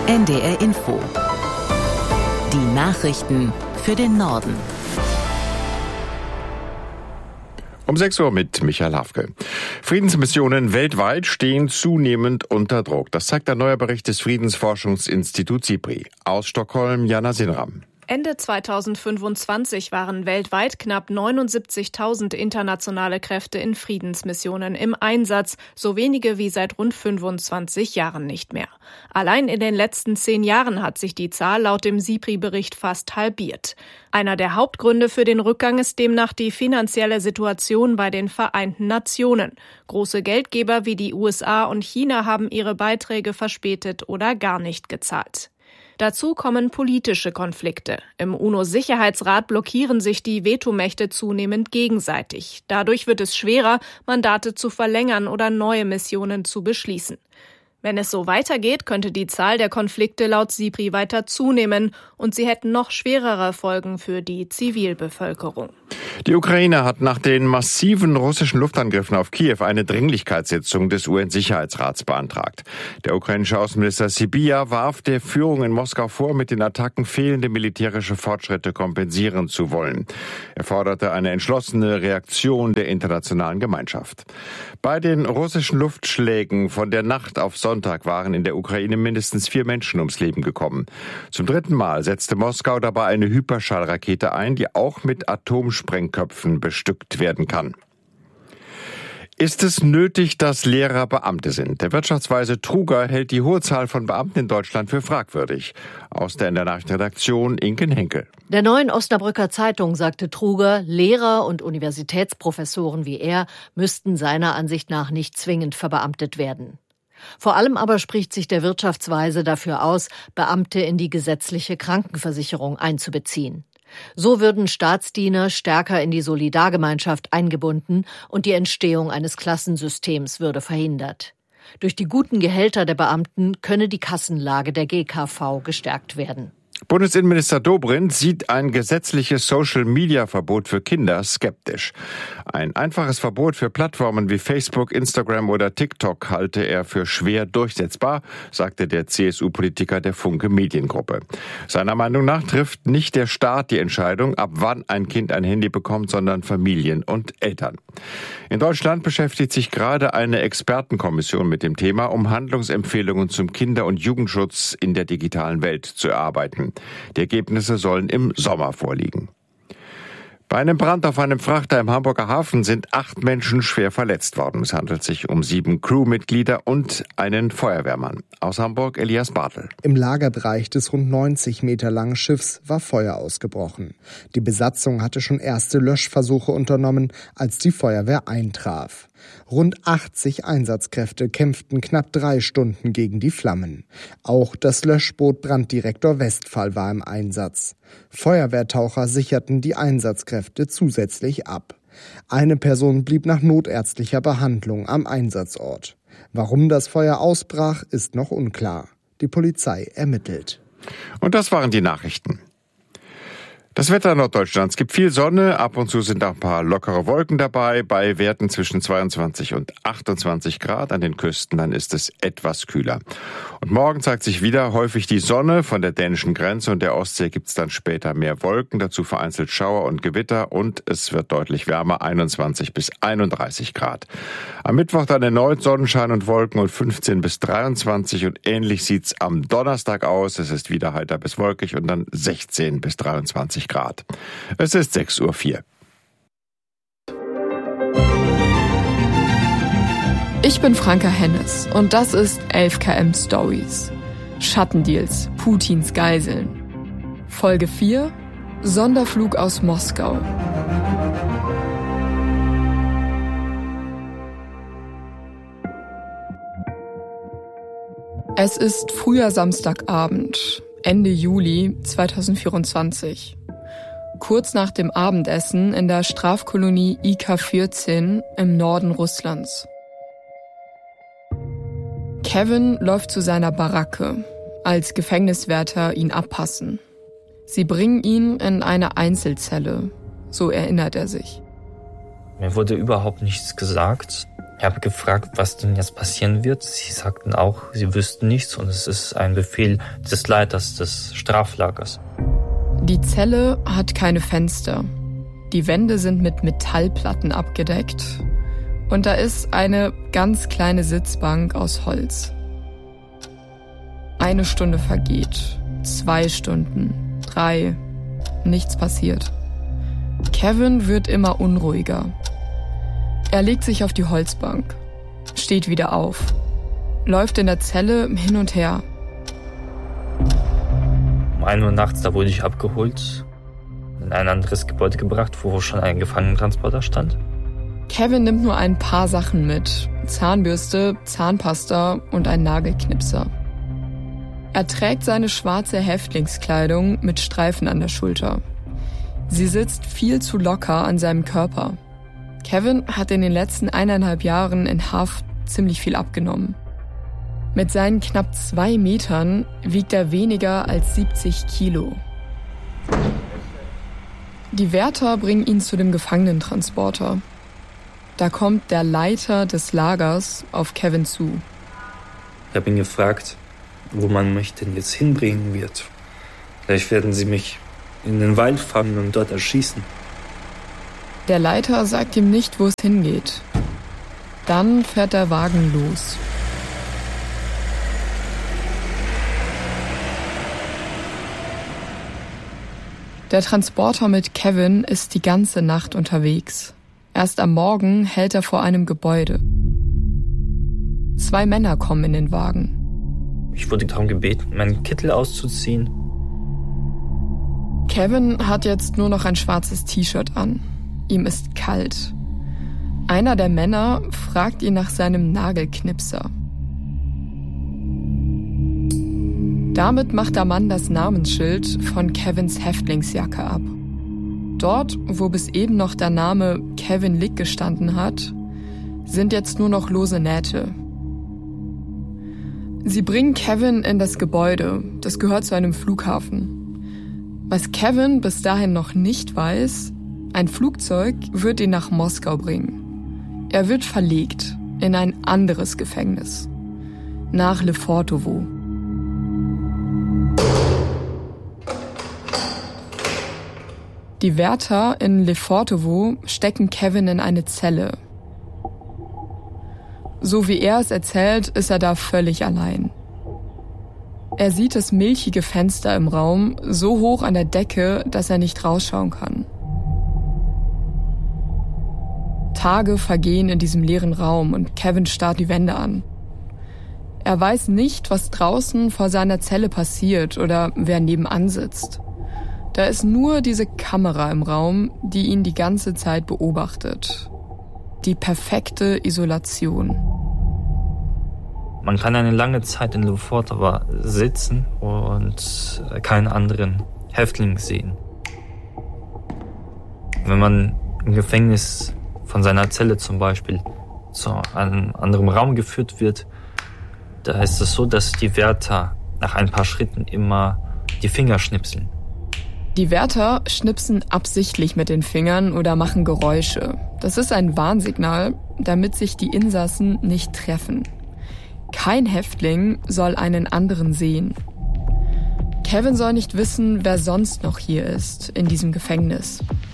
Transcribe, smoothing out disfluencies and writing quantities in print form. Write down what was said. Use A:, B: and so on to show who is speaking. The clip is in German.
A: NDR Info. Die Nachrichten für den Norden.
B: Um 6 Uhr mit Michael Hafke. Friedensmissionen weltweit stehen zunehmend unter Druck. Das zeigt ein neuer Bericht des Friedensforschungsinstituts SIPRI. Aus Stockholm, Jana Sinram.
C: Ende 2025 waren weltweit knapp 79.000 internationale Kräfte in Friedensmissionen im Einsatz, so wenige wie seit rund 25 Jahren nicht mehr. Allein in den letzten 10 Jahren hat sich die Zahl laut dem SIPRI-Bericht fast halbiert. Einer der Hauptgründe für den Rückgang ist demnach die finanzielle Situation bei den Vereinten Nationen. Große Geldgeber wie die USA und China haben ihre Beiträge verspätet oder gar nicht gezahlt. Dazu kommen politische Konflikte. Im UNO-Sicherheitsrat blockieren sich die Vetomächte zunehmend gegenseitig. Dadurch wird es schwerer, Mandate zu verlängern oder neue Missionen zu beschließen. Wenn es so weitergeht, könnte die Zahl der Konflikte laut SIPRI weiter zunehmen und sie hätten noch schwerere Folgen für die Zivilbevölkerung.
B: Die Ukraine hat nach den massiven russischen Luftangriffen auf Kiew eine Dringlichkeitssitzung des UN-Sicherheitsrats beantragt. Der ukrainische Außenminister Sybiha warf der Führung in Moskau vor, mit den Attacken fehlende militärische Fortschritte kompensieren zu wollen. Er forderte eine entschlossene Reaktion der internationalen Gemeinschaft. Bei den russischen Luftschlägen von der Nacht auf Sonntag waren in der Ukraine mindestens 4 Menschen ums Leben gekommen. Zum 3. Mal setzte Moskau dabei eine Hyperschallrakete ein, die auch mit Atomsprengköpfen bestückt werden kann. Ist es nötig, dass Lehrer Beamte sind? Der Wirtschaftsweise Truger hält die hohe Zahl von Beamten in Deutschland für fragwürdig. Aus der Nachrichtenredaktion Inken Henkel.
D: Der Neuen Osnabrücker Zeitung sagte Truger, Lehrer und Universitätsprofessoren wie er müssten seiner Ansicht nach nicht zwingend verbeamtet werden. Vor allem aber spricht sich der Wirtschaftsweise dafür aus, Beamte in die gesetzliche Krankenversicherung einzubeziehen. So würden Staatsdiener stärker in die Solidargemeinschaft eingebunden und die Entstehung eines Klassensystems würde verhindert. Durch die guten Gehälter der Beamten könne die Kassenlage der GKV gestärkt werden.
B: Bundesinnenminister Dobrindt sieht ein gesetzliches Social-Media-Verbot für Kinder skeptisch. Ein einfaches Verbot für Plattformen wie Facebook, Instagram oder TikTok halte er für schwer durchsetzbar, sagte der CSU-Politiker der Funke Mediengruppe. Seiner Meinung nach trifft nicht der Staat die Entscheidung, ab wann ein Kind ein Handy bekommt, sondern Familien und Eltern. In Deutschland beschäftigt sich gerade eine Expertenkommission mit dem Thema, um Handlungsempfehlungen zum Kinder- und Jugendschutz in der digitalen Welt zu erarbeiten. Die Ergebnisse sollen im Sommer vorliegen. Bei einem Brand auf einem Frachter im Hamburger Hafen sind 8 Menschen schwer verletzt worden. Es handelt sich um 7 Crewmitglieder und einen Feuerwehrmann. Aus Hamburg Elias Bartel.
E: Im Lagerbereich des rund 90 Meter langen Schiffs war Feuer ausgebrochen. Die Besatzung hatte schon erste Löschversuche unternommen, als die Feuerwehr eintraf. Rund 80 Einsatzkräfte kämpften knapp 3 Stunden gegen die Flammen. Auch das Löschboot Branddirektor Westphal war im Einsatz. Feuerwehrtaucher sicherten die Einsatzkräfte zusätzlich ab. Eine Person blieb nach notärztlicher Behandlung am Einsatzort. Warum das Feuer ausbrach, ist noch unklar. Die Polizei ermittelt.
B: Und das waren die Nachrichten. Das Wetter Norddeutschlands gibt viel Sonne, ab und zu sind auch ein paar lockere Wolken dabei, bei Werten zwischen 22 und 28 Grad. An den Küsten dann ist es etwas kühler. Und morgen zeigt sich wieder häufig die Sonne. Von der dänischen Grenze und der Ostsee gibt es dann später mehr Wolken, dazu vereinzelt Schauer und Gewitter und es wird deutlich wärmer, 21 bis 31 Grad. Am Mittwoch dann erneut Sonnenschein und Wolken und 15 bis 23 und ähnlich sieht's am Donnerstag aus. Es ist wieder heiter bis wolkig und dann 16 bis 23 Grad. Es ist 6:04 Uhr.
F: Ich bin Franka Hennes und das ist 11KM Stories. Schattendeals, Putins Geiseln. Folge 4: Sonderflug aus Moskau. Es ist früher Samstagabend, Ende Juli 2024. Kurz nach dem Abendessen in der Strafkolonie IK-14 im Norden Russlands. Kevin läuft zu seiner Baracke, als Gefängniswärter ihn abpassen. Sie bringen ihn in eine Einzelzelle, so erinnert er sich.
G: Mir wurde überhaupt nichts gesagt. Ich habe gefragt, was denn jetzt passieren wird. Sie sagten auch, sie wüssten nichts und es ist ein Befehl des Leiters des Straflagers.
F: Die Zelle hat keine Fenster. Die Wände sind mit Metallplatten abgedeckt. Und da ist eine ganz kleine Sitzbank aus Holz. 1 Stunde vergeht, 2 Stunden, 3, nichts passiert. Kevin wird immer unruhiger. Er legt sich auf die Holzbank, steht wieder auf, läuft in der Zelle hin und her.
G: Um 1 Uhr nachts, da wurde ich abgeholt, in ein anderes Gebäude gebracht, wo schon ein Gefangenentransporter stand.
F: Kevin nimmt nur ein paar Sachen mit: Zahnbürste, Zahnpasta und ein Nagelknipser. Er trägt seine schwarze Häftlingskleidung mit Streifen an der Schulter. Sie sitzt viel zu locker an seinem Körper. Kevin hat in den letzten 1,5 Jahren in Haft ziemlich viel abgenommen. Mit seinen knapp 2 Metern wiegt er weniger als 70 Kilo. Die Wärter bringen ihn zu dem Gefangenentransporter. Da kommt der Leiter des Lagers auf Kevin zu.
G: Ich habe ihn gefragt, wo man mich denn jetzt hinbringen wird. Vielleicht werden sie mich in den Wald fahren und dort erschießen.
F: Der Leiter sagt ihm nicht, wo es hingeht. Dann fährt der Wagen los. Der Transporter mit Kevin ist die ganze Nacht unterwegs. Erst am Morgen hält er vor einem Gebäude. 2 Männer kommen in den Wagen.
G: Ich wurde darum gebeten, meinen Kittel auszuziehen.
F: Kevin hat jetzt nur noch ein schwarzes T-Shirt an. Ihm ist kalt. Einer der Männer fragt ihn nach seinem Nagelknipser. Damit macht der Mann das Namensschild von Kevins Häftlingsjacke ab. Dort, wo bis eben noch der Name Kevin Lick gestanden hat, sind jetzt nur noch lose Nähte. Sie bringen Kevin in das Gebäude, das gehört zu einem Flughafen. Was Kevin bis dahin noch nicht weiß: Ein Flugzeug wird ihn nach Moskau bringen. Er wird verlegt in ein anderes Gefängnis, nach Lefortowo. Die Wärter in Lefortowo stecken Kevin in eine Zelle. So wie er es erzählt, ist er da völlig allein. Er sieht das milchige Fenster im Raum so hoch an der Decke, dass er nicht rausschauen kann. Tage vergehen in diesem leeren Raum und Kevin starrt die Wände an. Er weiß nicht, was draußen vor seiner Zelle passiert oder wer nebenan sitzt. Da ist nur diese Kamera im Raum, die ihn die ganze Zeit beobachtet. Die perfekte Isolation.
G: Man kann eine lange Zeit in Lefortowo sitzen und keinen anderen Häftling sehen. Wenn man im Gefängnis von seiner Zelle zum Beispiel zu einem anderen Raum geführt wird, da ist es so, dass die Wärter nach ein paar Schritten immer die Finger schnipseln.
F: Die Wärter schnipsen absichtlich mit den Fingern oder machen Geräusche. Das ist ein Warnsignal, damit sich die Insassen nicht treffen. Kein Häftling soll einen anderen sehen. Kevin soll nicht wissen, wer sonst noch hier ist, in diesem Gefängnis.